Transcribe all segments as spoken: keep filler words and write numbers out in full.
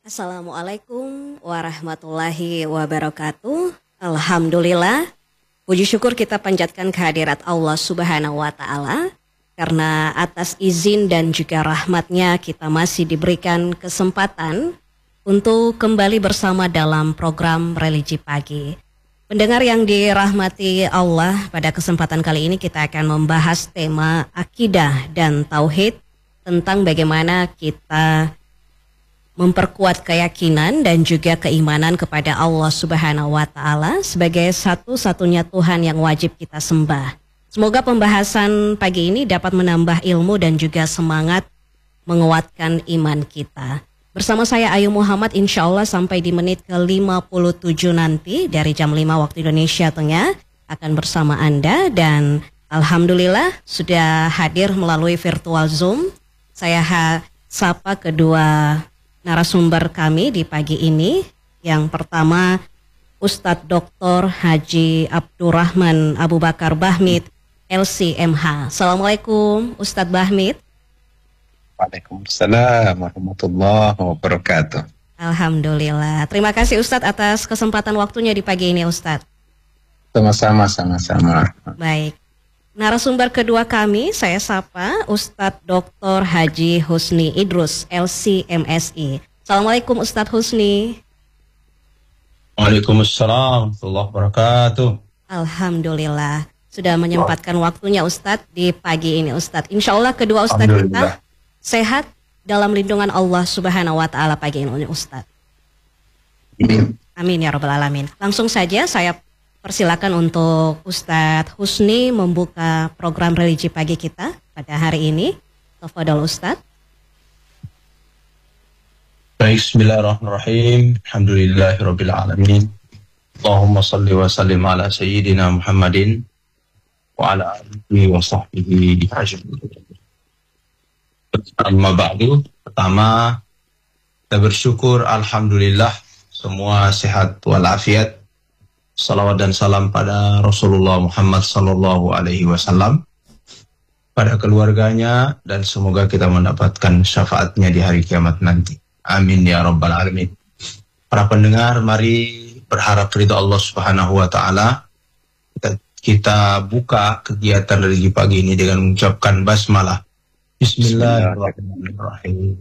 Assalamualaikum warahmatullahi wabarakatuh. Alhamdulillah, puji syukur kita panjatkan kehadirat Allah Subhanahu wa Ta'ala, karena atas izin dan juga rahmatnya kita masih diberikan kesempatan untuk kembali bersama dalam program Religi Pagi. Pendengar yang dirahmati Allah, pada kesempatan kali ini kita akan membahas tema akidah dan tauhid, tentang bagaimana kita memperkuat keyakinan dan juga keimanan kepada Allah Subhanahu wa Ta'ala sebagai satu-satunya Tuhan yang wajib kita sembah. Semoga pembahasan pagi ini dapat menambah ilmu dan juga semangat menguatkan iman kita. Bersama saya Ayu Muhammad, insya Allah sampai di menit ke lima puluh tujuh nanti dari jam lima waktu Indonesia Tengah akan bersama Anda, dan Alhamdulillah sudah hadir melalui virtual Zoom. Saya ha sapa kedua narasumber kami di pagi ini. Yang pertama, Ustadz Doktor Haji Abdurrahman Abu Bakar Bahmid, L C M H. Assalamualaikum Ustadz Bahmid. Waalaikumsalam warahmatullahi wabarakatuh. Alhamdulillah. Terima kasih Ustadz atas kesempatan waktunya di pagi ini Ustadz. Sama-sama, sama-sama. Baik. Narasumber kedua kami, saya sapa Ustadz Doktor Haji Husni Idrus, L C M S I. Assalamualaikum Ustadz Husni. Waalaikumsalam warahmatullahi wabarakatuh. Alhamdulillah sudah menyempatkan waktunya Ustadz di pagi ini Ustadz. Insya Allah kedua Ustadz kita sehat dalam lindungan Allah Subhanahu wa Ta'ala pagi ini Ustadz. Amin. Amin ya Rabbal Alamin. Langsung saja saya persilakan untuk Ustadz Husni membuka program religi pagi kita pada hari ini. Tafadhol Ustadz. Baik, bismillahirrahmanirrahim. Alhamdulillahirabbil alamin. Allahumma shalli wa sallim ala sayyidina Muhammadin wa ala alihi wa sahbihi ajma'in. Amma ba'du. Pertama, kita bersyukur alhamdulillah semua sehat walafiat. Salawat dan salam pada Rasulullah Muhammad sallallahu alaihi wasallam, pada keluarganya, dan semoga kita mendapatkan syafaatnya di hari kiamat nanti. Amin ya rabbal alamin. Para pendengar, mari berharap ridha Allah Subhanahu wa Ta'ala. Kita, kita buka kegiatan religi pagi ini dengan mengucapkan basmalah. Bismillahirrahmanirrahim.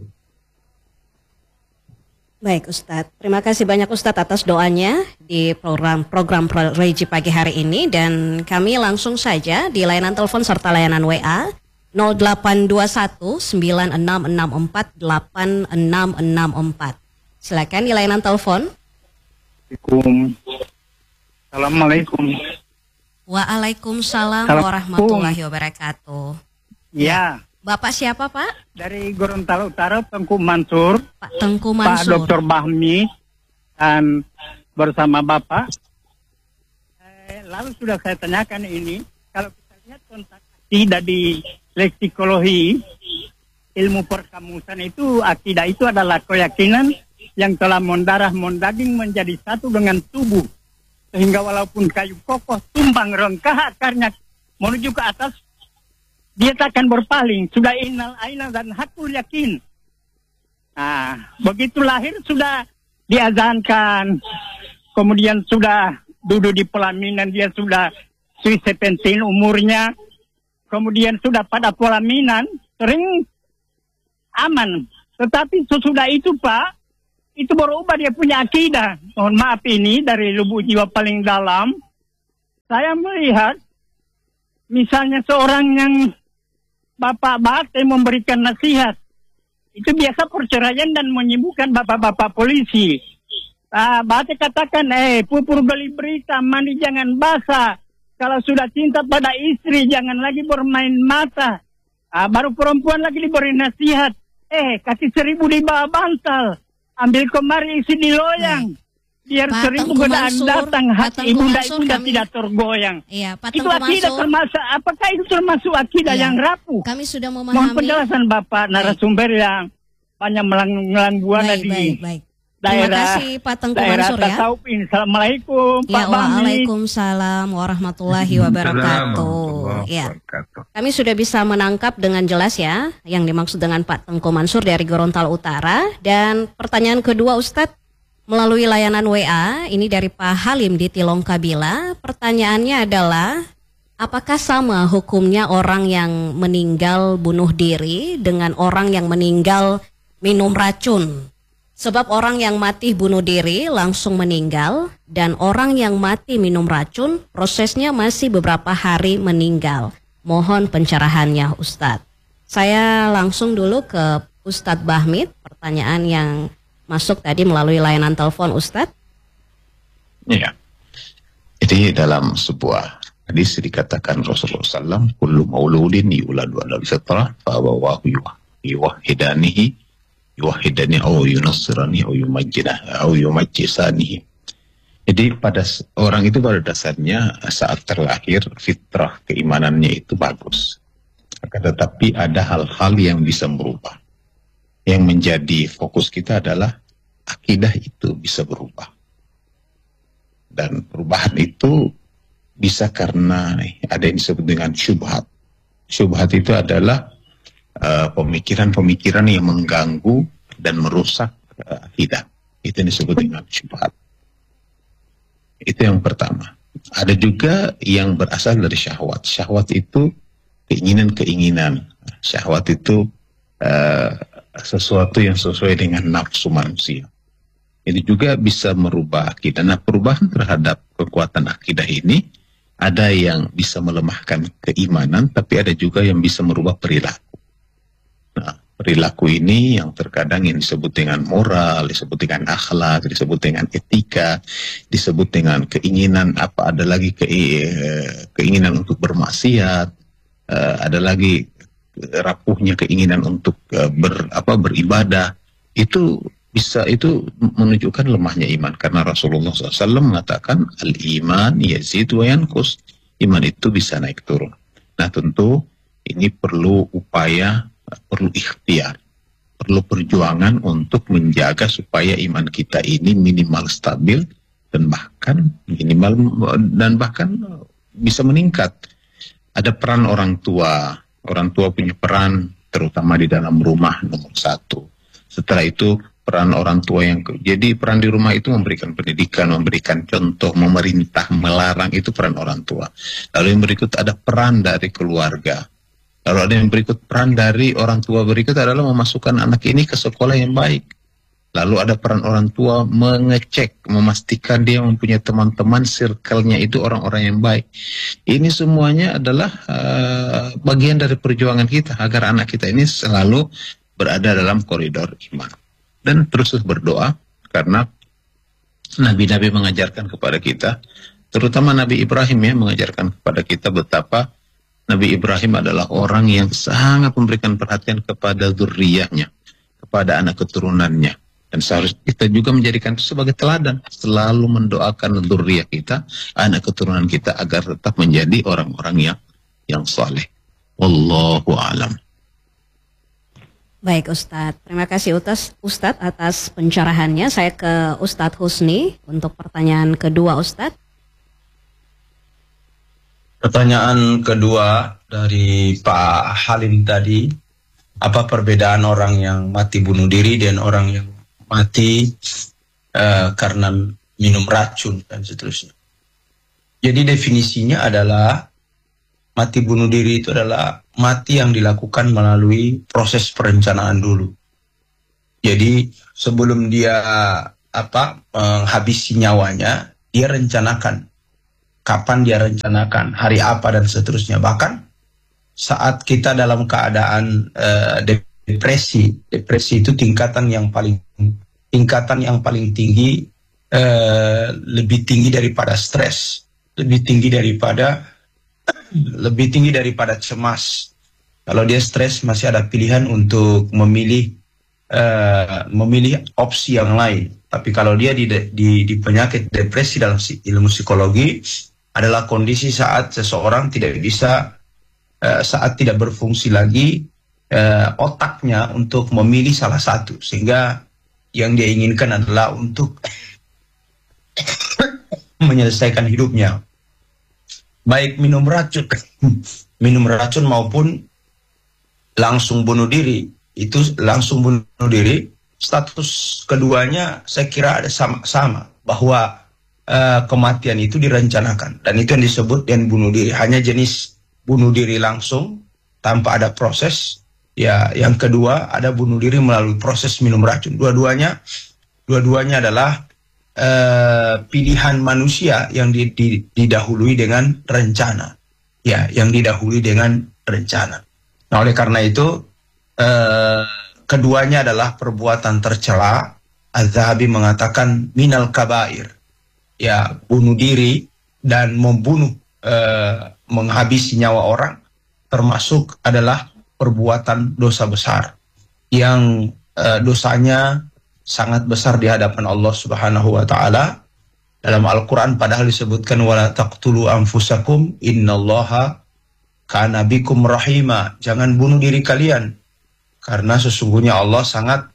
Baik Ustadz, terima kasih banyak Ustadz atas doanya di program program religi pagi hari ini, dan kami langsung saja di layanan telepon serta layanan W A nol delapan dua satu sembilan enam enam empat delapan enam enam empat. Silakan di layanan telepon. Assalamualaikum. Waalaikumsalam warahmatullahi wabarakatuh. Ya. Bapak siapa Pak? Dari Gorontalo Utara, Tengku Mansur. Pak Tengku Mansur. Pak Doktor Bahmi dan bersama Bapak. Eh, lalu sudah saya tanyakan ini, kalau kita lihat kontak akidah di leksikologi, ilmu perkamusan itu, akidah itu adalah keyakinan yang telah mendarah mendaging menjadi satu dengan tubuh, sehingga walaupun kayu kokoh tumbang rengkah akarnya menuju ke atas, dia takkan berpaling. Sudah innal aina dan hakul yakin. Nah, begitu lahir sudah diazankan. Kemudian sudah duduk di pelaminan, dia sudah sweet seventeen umurnya. Kemudian sudah pada pelaminan, sering aman. Tetapi sesudah itu Pak, itu berubah dia punya akidah. Mohon maaf ini dari lubuk jiwa paling dalam. Saya melihat, misalnya seorang yang Bapak Bate memberikan nasihat, itu biasa perceraian dan menyibukkan bapak-bapak polisi. Ah, Bate katakan, eh pupur beli berita, mandi jangan basah. Kalau sudah cinta pada istri, jangan lagi bermain mata. Ah, baru perempuan lagi diberi nasihat, eh kasih seribu di bawah bantal, ambil kemari isi di loyang. Biar Pak seribu Tengku godaan Mansur, datang, Pak hati Tengku ibunda Mansur, ibunda kami- tidak tergoyang. Iya, Pak Itu Tengku akidah Mansur. termasuk, apakah itu termasuk akidah Iya, yang rapuh? Kami sudah Mohon memahami. penjelasan Bapak narasumber yang banyak melang-melang buana Baik, di baik, baik. Terima daerah kasih Pak Tengku daerah Mansur ya. Tasaupin. Assalamualaikum Ya, Pak Bami. waalaikumsalam warahmatullahi wabarakatuh. Ya, kami sudah bisa menangkap dengan jelas ya yang dimaksud dengan Pak Tengku Mansur dari Gorontalo Utara. Dan pertanyaan kedua Ustadz melalui layanan W A ini dari Pak Halim di Tilong Kabila. Pertanyaannya adalah, apakah sama hukumnya orang yang meninggal bunuh diri dengan orang yang meninggal minum racun? Sebab orang yang mati bunuh diri langsung meninggal, dan orang yang mati minum racun prosesnya masih beberapa hari meninggal. Mohon pencerahannya Ustadz. Saya langsung dulu ke Ustadz Bahmid, pertanyaan yang masuk tadi melalui layanan telepon Ustadz. Iya. Jadi dalam sebuah hadis dikatakan Rasulullah sallallahu alaihi wasallam, kullu mauludin yuladu ala fitrah fa abawahu yuwahhidanihi yuwahhidani au yunassirani au yumajjinah au yumajjisani. Jadi pada orang itu pada dasarnya saat terlahir fitrah keimanannya itu bagus. Akan tetapi ada hal-hal yang bisa berubah. Yang menjadi fokus kita adalah akidah itu bisa berubah. Dan perubahan itu bisa karena ada yang disebut dengan syubhat. Syubhat itu adalah uh, pemikiran-pemikiran yang mengganggu dan merusak uh, akidah. Itu yang disebut dengan syubhat. Itu yang pertama. Ada juga yang berasal dari syahwat. Syahwat itu keinginan-keinginan. Syahwat itu uh, sesuatu yang sesuai dengan nafsu manusia. Ini juga bisa merubah akidah. Nah, perubahan terhadap kekuatan akidah ini ada yang bisa melemahkan keimanan, tapi ada juga yang bisa merubah perilaku. Nah, perilaku ini yang terkadang yang disebut dengan moral, disebut dengan akhlak, disebut dengan etika, disebut dengan keinginan apa, ada lagi ke, keinginan untuk bermaksiat, ada lagi rapuhnya keinginan untuk ber, apa, beribadah. Itu bisa itu menunjukkan lemahnya iman, karena Rasulullah shallallahu alaihi wasallam mengatakan al-iman yazid wa yanqus, iman itu bisa naik turun. Nah, tentu ini perlu upaya, perlu ikhtiar, perlu perjuangan untuk menjaga supaya iman kita ini minimal stabil dan bahkan minimal dan bahkan bisa meningkat. Ada peran orang tua, orang tua punya peran terutama di dalam rumah nomor satu. Setelah itu peran orang tua yang ke, jadi peran di rumah itu memberikan pendidikan, memberikan contoh, memerintah, melarang, itu peran orang tua. Lalu yang berikut ada peran dari keluarga. Lalu ada yang berikut peran dari orang tua berikut adalah memasukkan anak ini ke sekolah yang baik. Lalu ada peran orang tua mengecek, memastikan dia mempunyai teman-teman, circle-nya itu orang-orang yang baik. Ini semuanya adalah uh, bagian dari perjuangan kita agar anak kita ini selalu berada dalam koridor iman. Dan terus berdoa, karena Nabi-Nabi mengajarkan kepada kita, terutama Nabi Ibrahim ya, mengajarkan kepada kita betapa Nabi Ibrahim adalah orang yang sangat memberikan perhatian kepada zuriyahnya, kepada anak keturunannya. Dan seharusnya kita juga menjadikan itu sebagai teladan, selalu mendoakan zuriyah kita, anak keturunan kita, agar tetap menjadi orang-orang yang yang saleh. Wallahu a'lam. Baik Ustadz, terima kasih Ustadz atas pencerahannya. Saya ke Ustadz Husni untuk pertanyaan kedua Ustadz. Pertanyaan kedua dari Pak Halim tadi, apa perbedaan orang yang mati bunuh diri dan orang yang mati uh, karena minum racun dan seterusnya? Jadi definisinya adalah mati bunuh diri itu adalah mati yang dilakukan melalui proses perencanaan dulu. Jadi sebelum dia apa menghabisi nyawanya, dia rencanakan kapan dia rencanakan, hari apa dan seterusnya. Bahkan saat kita dalam keadaan uh, depresi, depresi itu tingkatan yang paling tingkatan yang paling tinggi, uh, lebih tinggi daripada stres, lebih tinggi daripada lebih tinggi daripada cemas. Kalau dia stres masih ada pilihan untuk memilih uh, memilih opsi yang lain. Tapi kalau dia di, di, di penyakit depresi dalam ilmu psikologi adalah kondisi saat seseorang tidak bisa uh, saat tidak berfungsi lagi uh, otaknya untuk memilih salah satu, sehingga yang dia inginkan adalah untuk menyelesaikan hidupnya. Baik minum racun, minum racun maupun langsung bunuh diri. Itu langsung bunuh diri, status keduanya saya kira ada sama-sama. Bahwa uh, kematian itu direncanakan. Dan itu yang disebut dengan bunuh diri. Hanya jenis bunuh diri langsung, tanpa ada proses. Ya, yang kedua ada bunuh diri melalui proses minum racun. Dua-duanya, dua-duanya adalah uh, pilihan manusia yang di, di, didahului dengan rencana. Ya, yang didahului dengan rencana. Nah, oleh karena itu, uh, keduanya adalah perbuatan tercela. Az-Zahabi mengatakan minal kabair. Ya, bunuh diri dan membunuh, uh, menghabisi nyawa orang termasuk adalah perbuatan dosa besar yang uh, dosanya sangat besar di hadapan Allah Subhanahu wa taala. Dalam Al-Qur'an padahal disebutkan wala taqtulu anfusakum innallaha kana bikum rahima. Jangan bunuh diri kalian karena sesungguhnya Allah sangat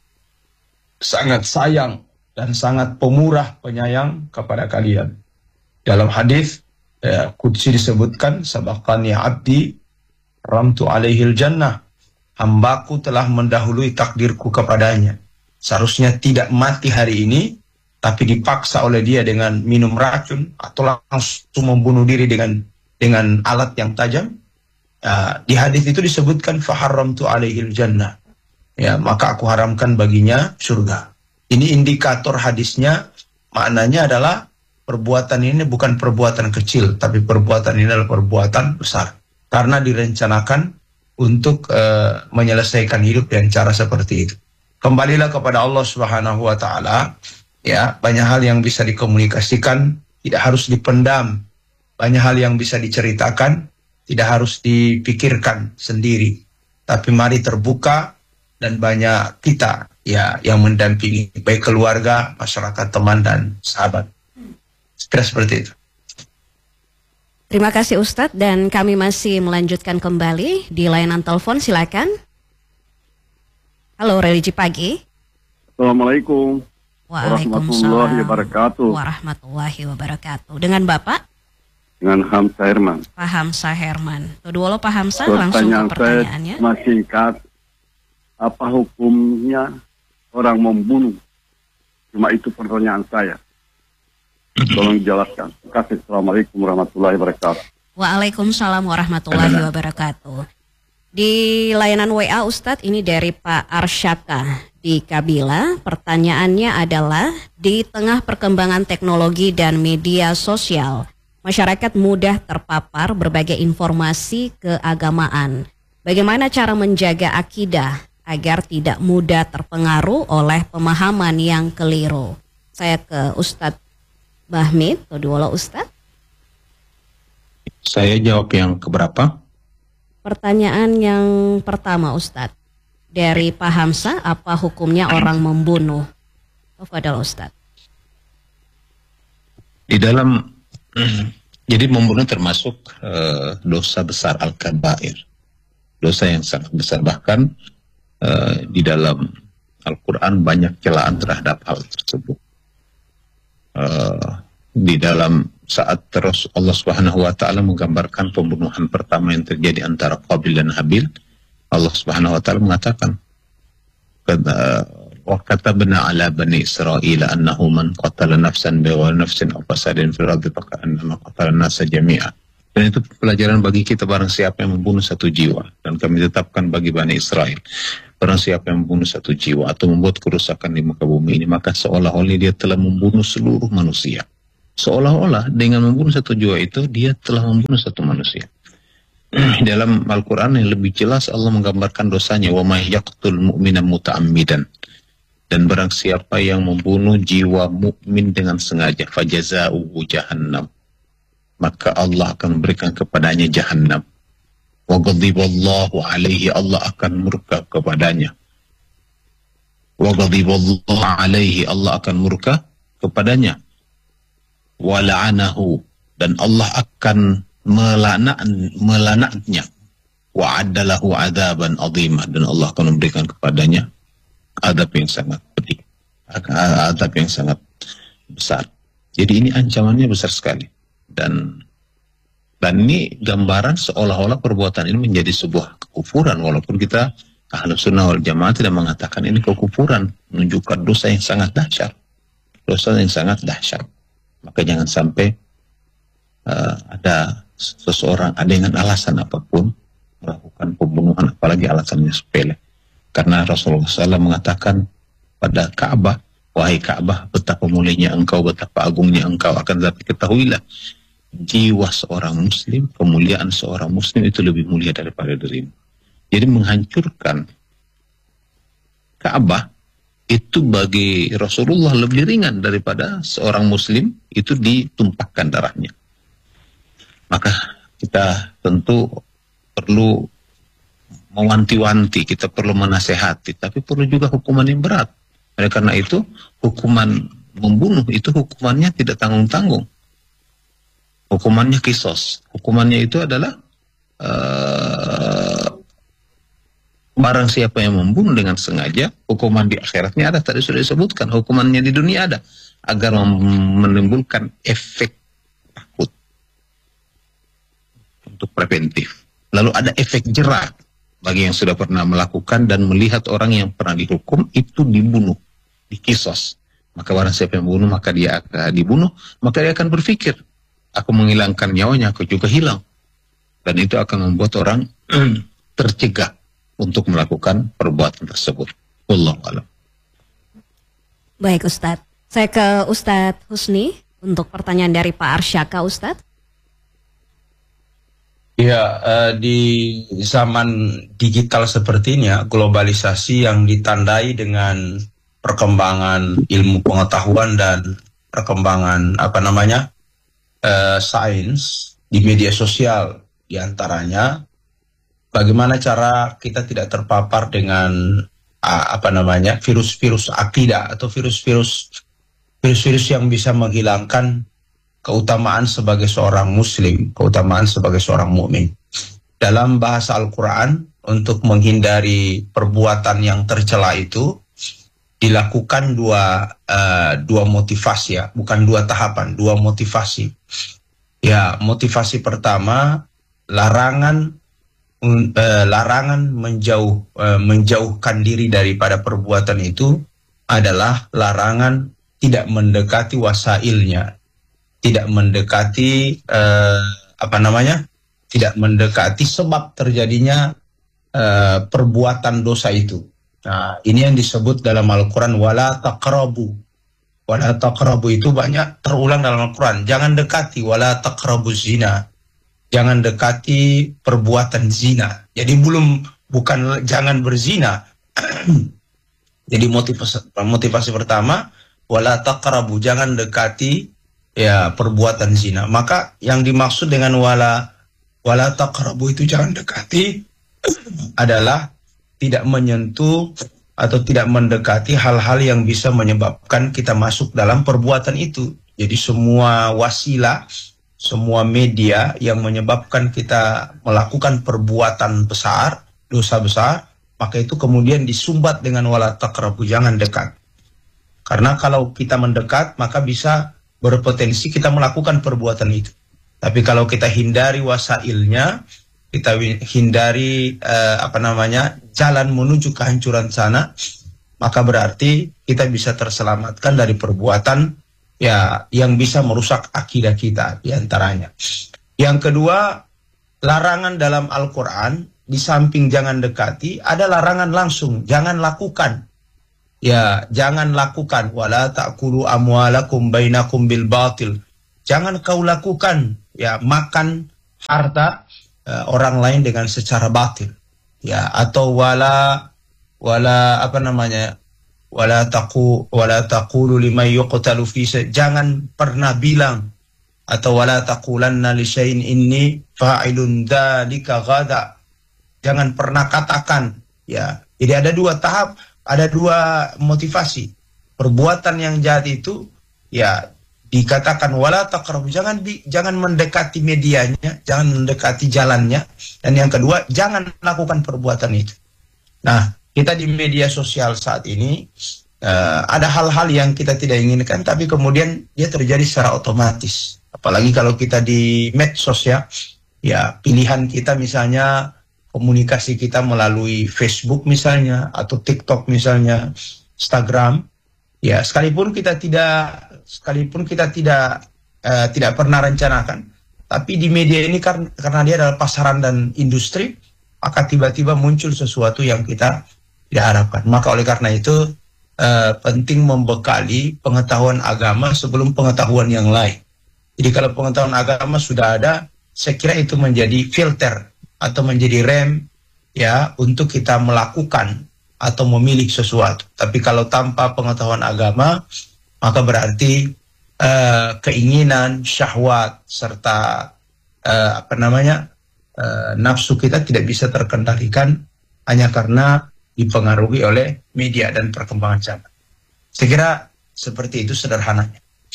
sangat sayang dan sangat pemurah penyayang kepada kalian. Dalam hadis ya, qudsi disebutkan sabaqani abdi ramtu alaihil jannah, hambaku telah mendahului takdirku kepadanya. Seharusnya tidak mati hari ini, tapi dipaksa oleh dia dengan minum racun atau langsung membunuh diri dengan dengan alat yang tajam. Uh, di hadis itu disebutkan faharramtu alaihil jannah. Ya, maka aku haramkan baginya surga. Ini indikator hadisnya, maknanya adalah perbuatan ini bukan perbuatan kecil, tapi perbuatan ini adalah perbuatan besar. Karena direncanakan untuk uh, menyelesaikan hidup dengan cara seperti itu. Kembalilah kepada Allah Subhanahu wa taala. Ya, banyak hal yang bisa dikomunikasikan, tidak harus dipendam. Banyak hal yang bisa diceritakan, tidak harus dipikirkan sendiri. Tapi mari terbuka dan banyak kita ya yang mendampingi baik keluarga, masyarakat, teman dan sahabat. Kira seperti itu. Terima kasih Ustadz, dan kami masih melanjutkan kembali di layanan telepon, silakan. Halo Religi Pagi. Assalamualaikum Waalaikumsalam warahmatullahi wabarakatuh. Warahmatullahi wabarakatuh. Dengan Bapak? Dengan Hamzah Herman. Pak Hamzah Herman. Tuh Pak Hamzah, langsung ke pertanyaannya. Saya masih singkat, apa hukumnya orang membunuh? Cuma itu pertanyaan saya. Tolong jelaskan. Terima kasih. Assalamualaikum warahmatullahi wabarakatuh. Waalaikumsalam warahmatullahi wabarakatuh. Di layanan W A Ustadz, ini dari Pak Arsyaka di Kabila. Pertanyaannya adalah, di tengah perkembangan teknologi dan media sosial, masyarakat mudah terpapar berbagai informasi keagamaan. Bagaimana cara menjaga akidah agar tidak mudah terpengaruh oleh pemahaman yang keliru? Saya ke Ustadz Bahmid, Toduolo Ustadz. Saya jawab yang keberapa? Pertanyaan yang pertama Ustadz. Dari Pak Hamzah, apa hukumnya orang membunuh? Tafadhol Ustadz. Di dalam, jadi membunuh termasuk uh, dosa besar al-kabair. Dosa yang sangat besar. Bahkan uh, di dalam Al-Quran banyak celaan terhadap hal tersebut. Uh, di dalam saat terus Allah Subhanahu wa taala menggambarkan pembunuhan pertama yang terjadi antara Qabil dan Habil, Allah Subhanahu wa taala mengatakan, wa katabna ala bani Israil annahu man qatala nafsan bighairi nafsin aw fasadin fil ardi fakaannama qatala an-nasa jami'a. Dan itu pelajaran bagi kita, barang siapa yang membunuh satu jiwa, dan kami tetapkan bagi Bani Israel, barang siapa yang membunuh satu jiwa atau membuat kerusakan di muka bumi ini, maka seolah-olah dia telah membunuh seluruh manusia. Seolah-olah dengan membunuh satu jiwa itu dia telah membunuh satu manusia. Dalam Al-Quran yang lebih jelas Allah menggambarkan dosanya, wa may yaqtul mu'mina muta'ammidan, dan barang siapa yang membunuh jiwa mukmin dengan sengaja, fajaza'uhu jahannam, maka Allah akan memberikan kepadanya jahannam. Wa ghadiballahu alaihi, Allah akan murka kepadanya. Wa ghadiballahu alaihi, Allah akan murka kepadanya. Wa la'anahu, dan Allah akan melaknat melaknatnya. Wa addalahu adaban azimah, dan Allah akan memberikan kepadanya adab yang sangat pedih. adab yang sangat besar. Jadi ini ancamannya besar sekali. Dan dan ini gambaran seolah-olah perbuatan ini menjadi sebuah kekufuran, walaupun kita Ahlus Sunnah wal Jamaah tidak mengatakan ini kekufuran, menunjukkan dosa yang sangat dahsyat. Dosa yang sangat dahsyat. Maka jangan sampai uh, ada seseorang ada dengan alasan apapun melakukan pembunuhan, apalagi alasannya sepele. Karena Rasulullah shallallahu alaihi wasallam mengatakan pada Ka'bah, wahai Ka'bah, betapa mulianya engkau, betapa agungnya engkau, akan tetapi ketahuilah, jiwa seorang muslim, kemuliaan seorang muslim itu lebih mulia daripada dirimu. Jadi menghancurkan Ka'bah itu bagi Rasulullah lebih ringan daripada seorang muslim itu ditumpahkan darahnya. Maka kita tentu perlu mewanti-wanti, kita perlu menasehati, tapi perlu juga hukuman yang berat. Oleh karena itu, hukuman membunuh itu hukumannya tidak tanggung-tanggung. Hukumannya kisos. Hukumannya itu adalah uh, barang siapa yang membunuh dengan sengaja, hukuman di akhiratnya ada, tadi sudah disebutkan. Hukumannya di dunia ada, agar menimbulkan efek takut untuk preventif. Lalu ada efek jerak bagi yang sudah pernah melakukan dan melihat orang yang pernah dihukum itu dibunuh, dikisos. Maka barang siapa yang membunuh, maka dia akan dibunuh, maka dia akan berpikir, aku menghilangkan nyawanya, aku juga hilang. Dan itu akan membuat orang tercegah untuk melakukan perbuatan tersebut. Wallahu a'lam. Baik Ustadz, saya ke Ustadz Husni untuk pertanyaan dari Pak Arsyaka, Ustadz. Ya, uh, di zaman digital sepertinya, globalisasi yang ditandai dengan perkembangan ilmu pengetahuan dan perkembangan apa namanya uh, sains di media sosial, diantaranya bagaimana cara kita tidak terpapar dengan uh, apa namanya virus-virus akidah atau virus-virus virus-virus yang bisa menghilangkan keutamaan sebagai seorang muslim, keutamaan sebagai seorang mukmin. Dalam bahasa Al-Quran, untuk menghindari perbuatan yang tercela itu, dilakukan dua, uh, dua motivasi ya, bukan dua tahapan, dua motivasi. Ya, motivasi pertama, larangan uh, larangan menjauh, uh, menjauhkan diri daripada perbuatan itu adalah larangan tidak mendekati wasailnya, tidak mendekati eh, apa namanya, tidak mendekati sebab terjadinya eh, perbuatan dosa itu. Nah, ini yang disebut dalam Al-Quran wala taqrabu. Wala taqrabu itu banyak terulang dalam Al-Quran. Jangan dekati, wala taqrabu zina. Jangan dekati perbuatan zina. Jadi belum bukan jangan berzina. Jadi motivasi motivasi pertama wala taqrabu, jangan dekati ya perbuatan zina. Maka yang dimaksud dengan wala wala taqrabu itu jangan dekati adalah tidak menyentuh atau tidak mendekati hal-hal yang bisa menyebabkan kita masuk dalam perbuatan itu. Jadi semua wasilah, semua media yang menyebabkan kita melakukan perbuatan besar, dosa besar, maka itu kemudian disumbat dengan wala taqrabu, jangan dekat. Karena kalau kita mendekat maka bisa berpotensi kita melakukan perbuatan itu. Tapi kalau kita hindari wasailnya, kita hindari uh, apa namanya jalan menuju kehancuran sana, maka berarti kita bisa terselamatkan dari perbuatan ya yang bisa merusak akidah kita diantaranya. Yang kedua, larangan dalam Al-Quran di samping jangan dekati, ada larangan langsung, jangan lakukan. Ya, jangan lakukan wala ta'kulu amwalakum bainakum bil batil. Jangan kau lakukan ya makan harta uh, orang lain dengan secara batil. Ya, atau wala wala apa namanya? Wala taqu wala taqulu liman yuqtalu fi, jangan pernah bilang atau wala taqulanna li syai'in inni fa'ilun dzalika ghada. Jangan pernah katakan ya. Jadi ada dua tahap. Ada dua motivasi. Perbuatan yang jahat itu ya dikatakan wala taqrabu, jangan di, jangan mendekati medianya, jangan mendekati jalannya. Dan yang kedua, jangan lakukan perbuatan itu. Nah, kita di media sosial saat ini uh, ada hal-hal yang kita tidak inginkan, tapi kemudian dia terjadi secara otomatis. Apalagi kalau kita di medsos ya, ya pilihan kita misalnya komunikasi kita melalui Facebook misalnya, atau TikTok misalnya, Instagram, ya sekalipun kita tidak, sekalipun kita tidak uh, tidak pernah rencanakan, tapi di media ini kan, karena dia adalah pasaran dan industri, maka tiba-tiba muncul sesuatu yang kita tidak harapkan. Maka oleh karena itu uh, penting membekali pengetahuan agama sebelum pengetahuan yang lain. Jadi kalau pengetahuan agama sudah ada, saya kira itu menjadi filter atau menjadi rem ya untuk kita melakukan atau memilih sesuatu. Tapi kalau tanpa pengetahuan agama, maka berarti uh, keinginan, syahwat serta uh, apa namanya uh, nafsu kita tidak bisa terkendalikan hanya karena dipengaruhi oleh media dan perkembangan zaman. Saya kira seperti itu sederhananya.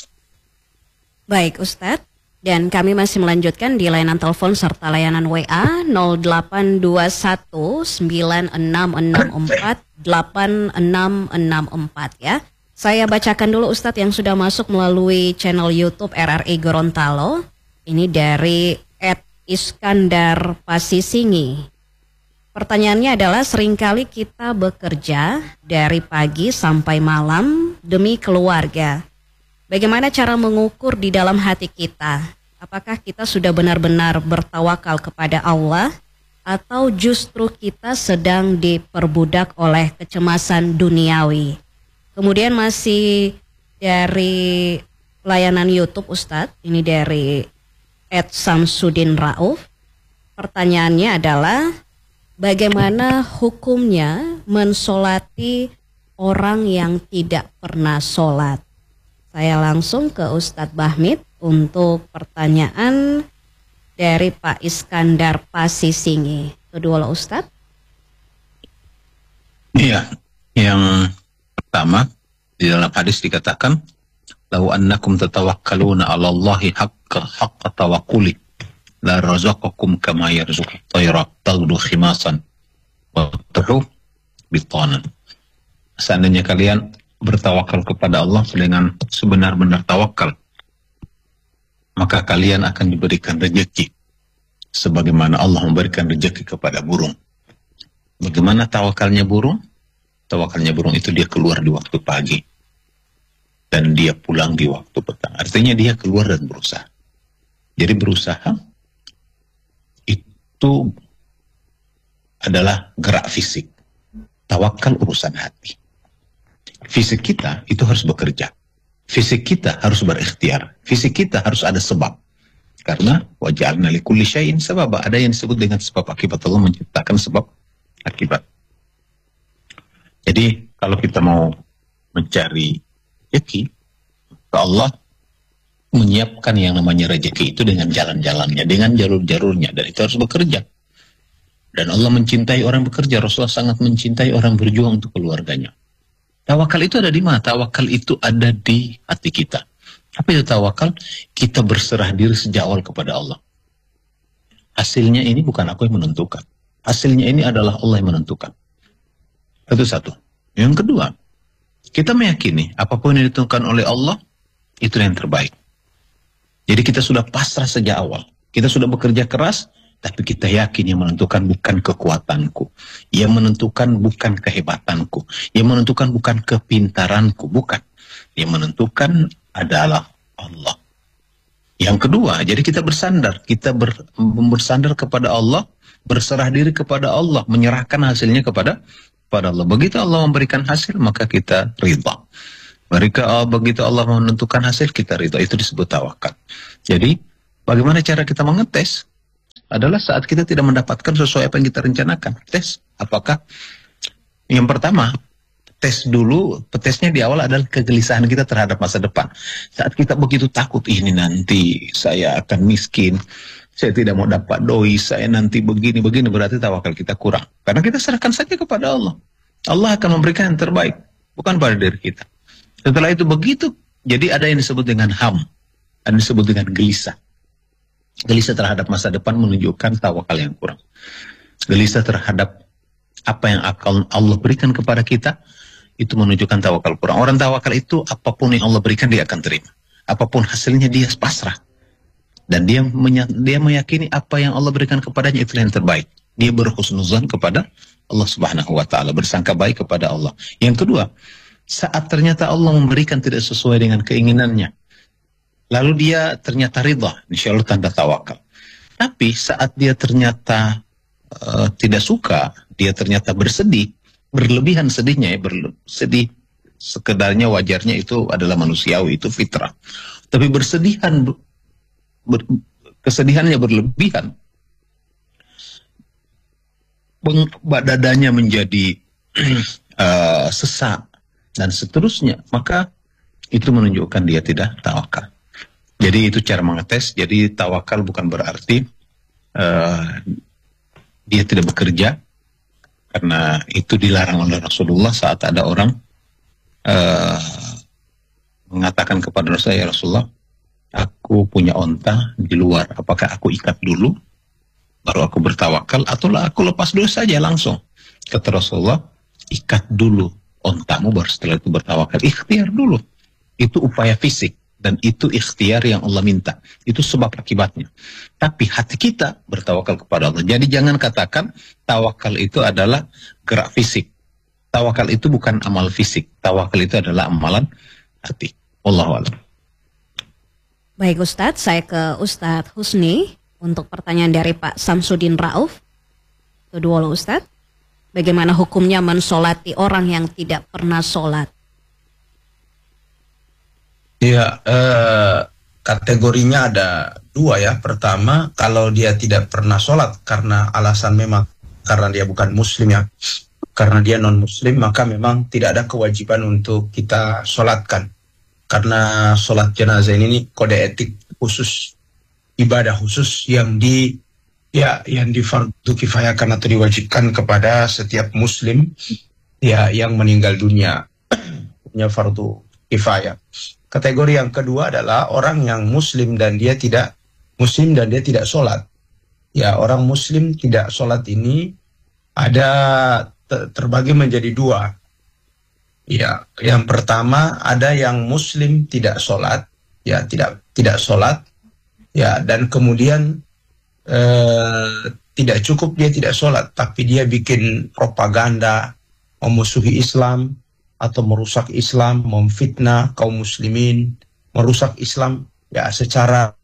Baik Ustadz, dan kami masih melanjutkan di layanan telepon serta layanan W A nol delapan dua satu sembilan enam enam empat delapan enam enam empat ya. Saya bacakan dulu Ustadz yang sudah masuk melalui channel YouTube R R I Gorontalo. Ini dari et Iskandar Pasisingi. Pertanyaannya adalah, seringkali kita bekerja dari pagi sampai malam demi keluarga. Bagaimana cara mengukur di dalam hati kita? Apakah kita sudah benar-benar bertawakal kepada Allah, atau justru kita sedang diperbudak oleh kecemasan duniawi? Kemudian masih dari layanan YouTube Ustadz, ini dari et Samsudin Rauf. Pertanyaannya adalah, bagaimana hukumnya mensolati orang yang tidak pernah sholat? Saya langsung ke Ustadz Bahmid untuk pertanyaan dari Pak Iskandar Pasisingi. Kedua lo Ustadz. Iya, yang pertama di dalam hadis dikatakan, "Lau annakum tatawakkaluna 'ala Allahi haqqa haqqa tawakkuli la razaqakum kama yarzuqu at-tayra taghdu khimasan wa tahu bitanan." Seandainya kalian bertawakal kepada Allah dengan sebenar-benar tawakal, maka kalian akan diberikan rezeki sebagaimana Allah memberikan rezeki kepada burung. Bagaimana tawakalnya burung? Tawakalnya burung itu dia keluar di waktu pagi dan dia pulang di waktu petang. Artinya dia keluar dan berusaha. Jadi berusaha itu adalah gerak fisik. Tawakal urusan hati. Fisik kita itu harus bekerja. Fisik kita harus berikhtiar. Fisik kita harus ada sebab. Karena waja'alna likulli syai'in sabab. Ada yang disebut dengan sebab akibat. Allah menciptakan sebab akibat. Jadi kalau kita mau mencari rezeki, Allah menyiapkan yang namanya rezeki itu dengan jalan-jalannya, dengan jalur-jalurnya, dan itu harus bekerja. Dan Allah mencintai orang bekerja. Rasulullah sangat mencintai orang berjuang untuk keluarganya. Tawakal itu ada di mana? Tawakal itu ada di hati kita. Apa itu tawakal? Kita berserah diri sejak awal kepada Allah. Hasilnya ini bukan aku yang menentukan. Hasilnya ini adalah Allah yang menentukan. Itu satu. Yang kedua, kita meyakini apapun yang ditentukan oleh Allah, itu yang terbaik. Jadi kita sudah pasrah sejak awal. Kita sudah bekerja keras, tapi kita yakin yang menentukan bukan kekuatanku. Yang menentukan bukan kehebatanku. Yang menentukan bukan kepintaranku. Bukan. Yang menentukan adalah Allah. Yang kedua, jadi kita bersandar. Kita ber, bersandar kepada Allah. Berserah diri kepada Allah. Menyerahkan hasilnya kepada, kepada Allah. Begitu Allah memberikan hasil, maka kita ridha. Mereka, begitu Allah menentukan hasil, kita ridha. Itu disebut tawakal. Jadi, bagaimana cara kita mengetes? Adalah saat kita tidak mendapatkan sesuai apa yang kita rencanakan. Tes. Apakah? Yang pertama, tes dulu, tesnya di awal adalah kegelisahan kita terhadap masa depan. Saat kita begitu takut, ini nanti saya akan miskin, saya tidak mau dapat doi, saya nanti begini-begini, berarti tawakal kita kurang. Karena kita serahkan saja kepada Allah. Allah akan memberikan yang terbaik, bukan pada diri kita. Setelah itu begitu, jadi ada yang disebut dengan ham, ada yang disebut dengan gelisah. Gelisah terhadap masa depan menunjukkan tawakal yang kurang. Gelisah terhadap apa yang akan Allah berikan kepada kita, itu menunjukkan tawakal kurang. Orang tawakal itu apapun yang Allah berikan dia akan terima. Apapun hasilnya dia pasrah. Dan dia dia meyakini apa yang Allah berikan kepadanya itu yang terbaik. Dia berhusnuzan kepada Allah Subhanahu wa taala, bersangka baik kepada Allah. Yang kedua, saat ternyata Allah memberikan tidak sesuai dengan keinginannya, lalu dia ternyata ridha, insya Allah tanda tawakal. Tapi saat dia ternyata uh, tidak suka, dia ternyata bersedih, berlebihan sedihnya ya, bersedih sekedarnya wajarnya itu adalah manusiawi, itu fitrah. Tapi bersedihan, ber, kesedihannya berlebihan, dadanya menjadi uh, sesak dan seterusnya, maka itu menunjukkan dia tidak tawakal. Jadi itu cara mengetes. Jadi tawakal bukan berarti uh, dia tidak bekerja, karena itu dilarang oleh Rasulullah saat ada orang uh, mengatakan kepada Rasulullah, ya Rasulullah, aku punya onta di luar, apakah aku ikat dulu baru aku bertawakal, atau aku lepas dulu saja langsung? Kata Rasulullah, ikat dulu ontamu baru setelah itu bertawakal. Ikhtiar dulu. Itu upaya fisik. Dan itu ikhtiar yang Allah minta. Itu sebab akibatnya. Tapi hati kita bertawakal kepada Allah. Jadi jangan katakan tawakal itu adalah gerak fisik. Tawakal itu bukan amal fisik. Tawakal itu adalah amalan hati. Wallahu a'lam. Baik Ustadz, saya ke Ustadz Husni untuk pertanyaan dari Pak Samsudin Rauf. Itu dua loh Ustadz. Bagaimana hukumnya mensolati orang yang tidak pernah sholat? Ya, eh, kategorinya ada dua ya. Pertama, kalau dia tidak pernah sholat karena alasan memang karena dia bukan muslim ya, karena dia non muslim, maka memang tidak ada kewajiban untuk kita sholatkan. Karena sholat jenazah ini kode etik khusus, ibadah khusus yang di ya yang di fardu kifayakan atau diwajibkan kepada setiap muslim ya yang meninggal dunia, punya fardu kifayah. Kategori yang kedua adalah orang yang muslim dan dia tidak muslim dan dia tidak sholat. Ya, orang muslim tidak sholat ini ada ter terbagi menjadi dua. Ya, yang pertama ada yang muslim tidak sholat, ya tidak tidak sholat, ya dan kemudian eh, tidak cukup dia tidak sholat, tapi dia bikin propaganda memusuhi Islam atau merusak Islam, memfitnah kaum muslimin, merusak Islam ya secara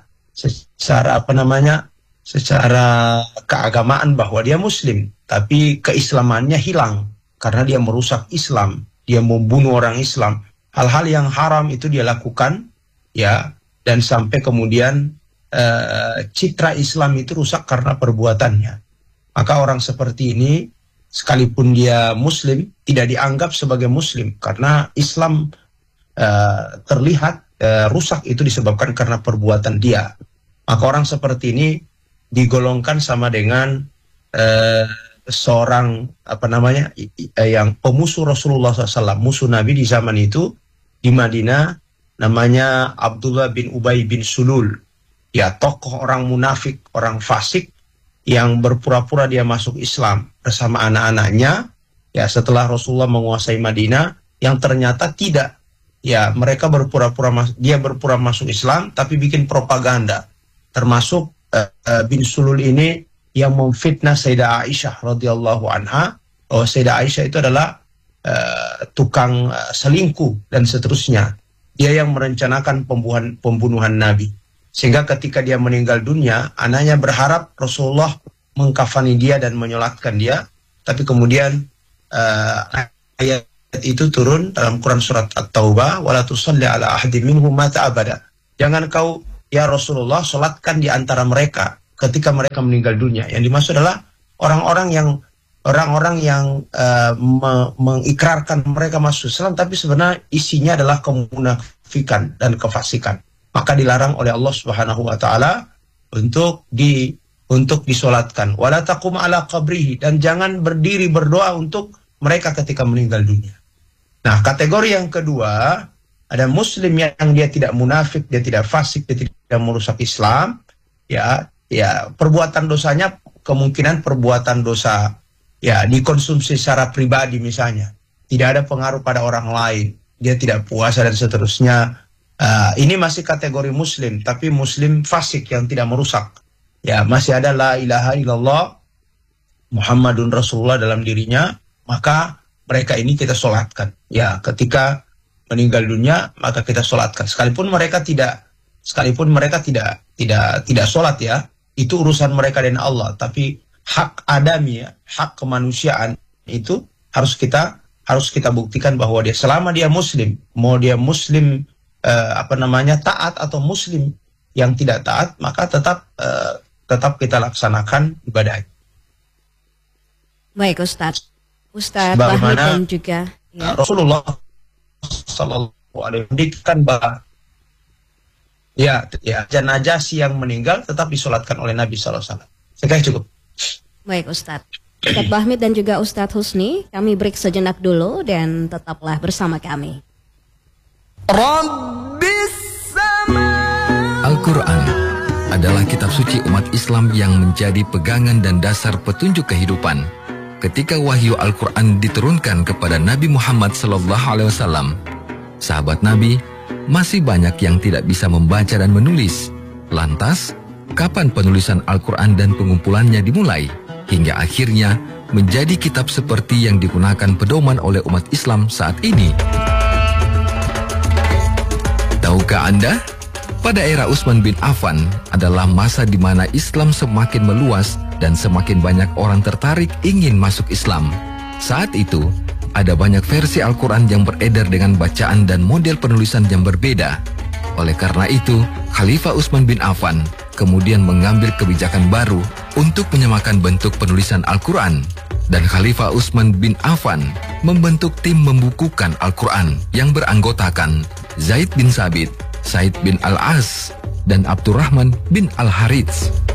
secara apa namanya? secara keagamaan bahwa dia muslim, tapi keislamannya hilang karena dia merusak Islam, dia membunuh orang Islam. Hal-hal yang haram itu dia lakukan ya, dan sampai kemudian uh, citra Islam itu rusak karena perbuatannya. Maka orang seperti ini sekalipun dia muslim, tidak dianggap sebagai muslim, karena Islam uh, terlihat uh, rusak itu disebabkan karena perbuatan dia. Maka orang seperti ini digolongkan sama dengan uh, seorang, apa namanya, yang pemusuh Rasulullah shallallahu alaihi wasallam, musuh Nabi di zaman itu, di Madinah, namanya Abdullah bin Ubay bin Sulul. Ya, tokoh orang munafik, orang fasik, yang berpura-pura dia masuk Islam bersama anak-anaknya ya setelah Rasulullah menguasai Madinah, yang ternyata tidak. Ya, mereka berpura-pura mas dia berpura masuk Islam tapi bikin propaganda. Termasuk uh, uh, bin Sulul ini yang memfitnah Sayyidah Aisyah radhiyallahu anha, bahwa Sayyidah Aisyah itu adalah uh, tukang uh, selingkuh dan seterusnya. Dia yang merencanakan pembunuhan pembunuhan Nabi. Sehingga ketika dia meninggal dunia, anaknya berharap Rasulullah mengkafani dia dan menyolatkan dia. Tapi kemudian uh, ayat itu turun dalam Quran surat At-Taubah, wala tusalli ala ahadin minhum mata abada. Jangan kau ya Rasulullah solatkan di antara mereka ketika mereka meninggal dunia. Yang dimaksud adalah orang-orang yang orang-orang yang uh, me mengikrarkan mereka masuk Islam, tapi sebenarnya isinya adalah kemunafikan dan kefasikan. Maka dilarang oleh Allah Subhanahu wa taala untuk di untuk disolatkan. Wala taqum ala qabrihi, dan jangan berdiri berdoa untuk mereka ketika meninggal dunia. Nah, kategori yang kedua, ada muslim yang dia tidak munafik, dia tidak fasik, dia tidak merusak Islam, ya, ya perbuatan dosanya kemungkinan perbuatan dosa ya dikonsumsi secara pribadi misalnya. tidak ada pengaruh pada orang lain, dia tidak puasa dan seterusnya. Uh, ini masih kategori muslim, tapi muslim fasik yang tidak merusak. Ya, masih ada la ilaha illallah Muhammadun Rasulullah dalam dirinya, maka mereka ini kita sholatkan. Ya, ketika meninggal dunia, maka kita sholatkan. Sekalipun mereka tidak, sekalipun mereka tidak, tidak, tidak sholat ya, itu urusan mereka dan Allah. Tapi hak adami, ya, hak kemanusiaan itu harus kita, harus kita buktikan bahwa dia selama dia muslim, mau dia muslim Uh, apa namanya taat atau muslim yang tidak taat, maka tetap uh, tetap kita laksanakan ibadah. Baik Ustadz, Ustadz Bahmid dan juga ya. Rasulullah Sallallahu Alaihi Wasallam bahwa ya ya jenazah yang meninggal tetap disolatkan oleh Nabi Sallallahu Alaihi Wasallam. Sekali cukup. Baik Ustadz, Ustadz Bahmid dan juga Ustadz Husni, kami break sejenak dulu dan tetaplah bersama kami. Al-Quran adalah kitab suci umat Islam yang menjadi pegangan dan dasar petunjuk kehidupan. Ketika wahyu Al-Quran diturunkan kepada Nabi Muhammad sallallahu alaihi wasallam, sahabat Nabi masih banyak yang tidak bisa membaca dan menulis. Lantas, kapan penulisan Al-Quran dan pengumpulannya dimulai? Hingga akhirnya menjadi kitab seperti yang digunakan pedoman oleh umat Islam saat ini. Tahukah Anda, pada era Utsman bin Affan adalah masa di mana Islam semakin meluas dan semakin banyak orang tertarik ingin masuk Islam. Saat itu, ada banyak versi Al-Quran yang beredar dengan bacaan dan model penulisan yang berbeda. Oleh karena itu, Khalifah Utsman bin Affan kemudian mengambil kebijakan baru untuk menyamakan bentuk penulisan Al-Quran. Dan Khalifah Utsman bin Affan membentuk tim membukukan Al-Quran yang beranggotakan Zaid bin Sabit, Said bin Al-As, dan Abdurrahman bin Al-Harits.